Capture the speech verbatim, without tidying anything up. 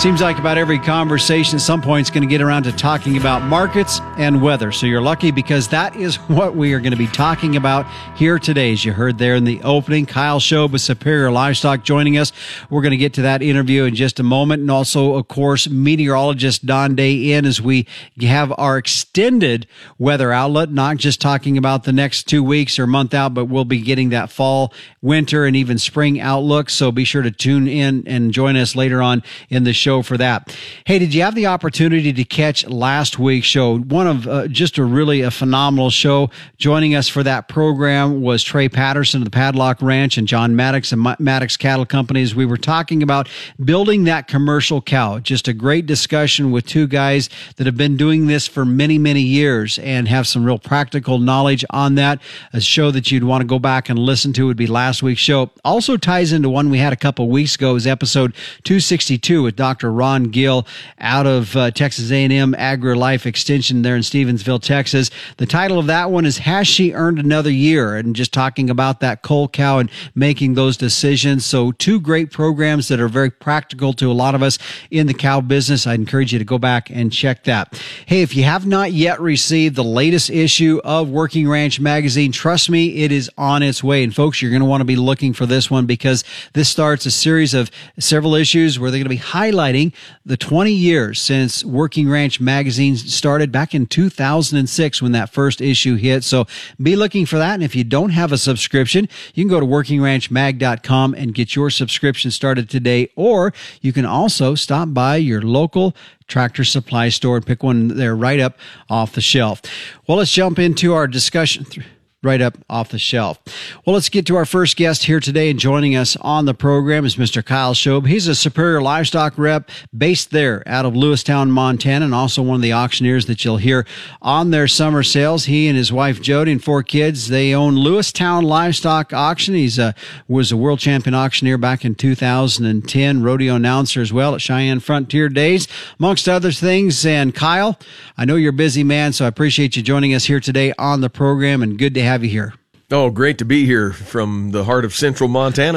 Seems like about every conversation at some point is going to get around to talking about markets and weather. So you're lucky because that is what we are going to be talking about here today. As you heard there in the opening, Kyle Shobe with Superior Livestock joining us. We're going to get to that interview in just a moment. And also, of course, meteorologist Don Day in as we have our extended weather outlet, not just talking about the next two weeks or month out, but we'll be getting that fall, winter, and even spring outlook. So be sure to tune in and join us later on in the show for that. Hey, did you have the opportunity to catch last week's show? One of uh, just a really a phenomenal show. Joining us for that program was Trey Patterson of the Padlock Ranch and John Maddox and Maddox Cattle Companies. We were talking about building that commercial cow. Just a great discussion with two guys that have been doing this for many, many years and have some real practical knowledge on that. A show that you'd want to go back and listen to would be last week's show. Also ties into one we had a couple weeks ago, is episode two sixty-two with Doctor Ron Gill out of uh, Texas A and M Agri-Life Extension there in Stevensville, Texas. The title of that one is Has She Earned Another Year? And just talking about that cull cow and making those decisions. So two great programs that are very practical to a lot of us in the cow business. I'd encourage you to go back and check that. Hey, if you have not yet received the latest issue of Working Ranch Magazine, trust me, it is on its way. And folks, you're going to want to be looking for this one because this starts a series of several issues where they're going to be highlighting the twenty years since Working Ranch Magazine started back in two thousand six when that first issue hit. So be looking for that. And if you don't have a subscription, you can go to working ranch mag dot com and get your subscription started today. Or you can also stop by your local Tractor Supply store and pick one there right up off the shelf. Well, let's jump into our discussion. Right up off the shelf. Well, let's get to our first guest here today, and joining us on the program is Mister Kyle Shobe. He's a Superior Livestock rep based there out of Lewistown, Montana, and also one of the auctioneers that you'll hear on their summer sales. He and his wife Jody and four kids, they own Lewistown Livestock Auction. He's a, was a world champion auctioneer back in two thousand ten, rodeo announcer as well at Cheyenne Frontier Days, amongst other things. And Kyle, I know you're a busy man, so I appreciate you joining us here today on the program, and good to have you here. Oh, great to be here from the heart of central Montana.